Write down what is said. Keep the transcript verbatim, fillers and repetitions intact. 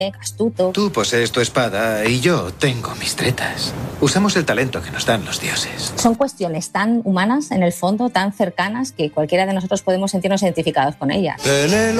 astuto. Tú posees tu espada y yo tengo mis tretas. Usamos el talento que nos dan los dioses. Son cuestiones tan humanas, en el fondo, tan cercanas, que cualquiera de nosotros podemos sentirnos identificados con ellas.